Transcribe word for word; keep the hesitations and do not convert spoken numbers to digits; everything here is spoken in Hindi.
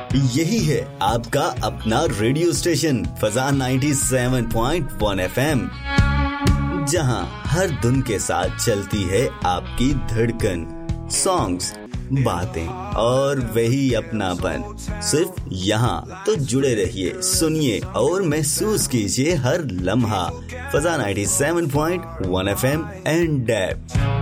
यही है आपका अपना radio station फजा ninety seven point one FM, जहां हर धुन के साथ चलती है आपकी धड़कन, सॉन्ग्स, बातें और वही अपनापन। सिर्फ यहाँ तो जुड़े रहिए, सुनिए और महसूस कीजिए हर लम्हा। फजा ninety seven point one FM and dab.